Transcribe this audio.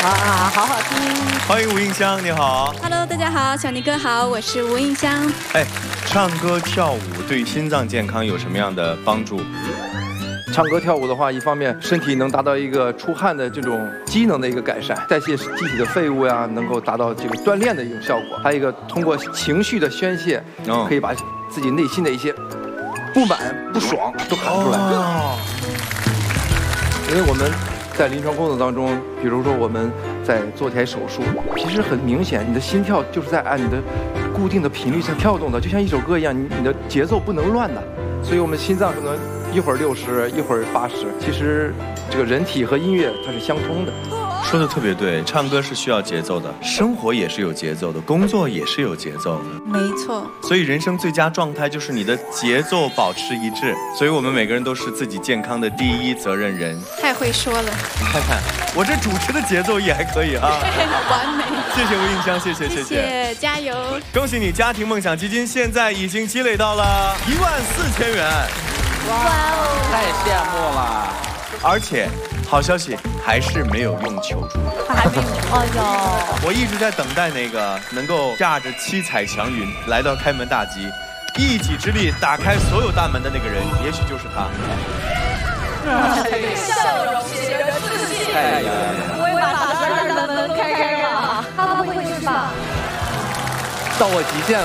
啊，好好听。 欢迎吴映香，你好。 Hello， 大家好，小尼哥好，我是吴映香。 哎，唱歌跳舞对心脏健康有什么样的帮助？ 唱歌跳舞的话，一方面身体能达到一个出汗的这种机能的一个改善，代谢机体的废物呀，能够达到这个锻炼的一种效果。还有一个通过情绪的宣泄，可以把自己内心的一些不满、不爽都喊出来。因为我们在临床工作当中，比如说我们在做台手术，其实很明显，你的心跳就是在按你的固定的频率在跳动的，就像一首歌一样，你的节奏不能乱的。所以我们心脏可能一会儿60，一会儿80，其实这个人体和音乐它是相通的。 说的特别对，唱歌是需要节奏的，生活也是有节奏的，工作也是有节奏的。 没错。 所以人生最佳状态就是你的节奏保持一致。所以我们每个人都是自己健康的第一责任人。 太会说了。 你看看，我这主持的节奏也还可以啊。 完美。 谢谢吴映香，谢谢。 谢谢，加油！ 恭喜你，家庭梦想基金现在已经积累到了14000元。 哇哦，太羡慕了！ 而且，好消息还是没有用球珠， 他还没有。哎呦， 我一直在等待那个能够驾着7彩祥云来到开门大吉，一己之力打开所有大门的那个人，也许就是他。 笑容写着自信，不会把12扇门开吧？他不会是吧？ 到我极限了。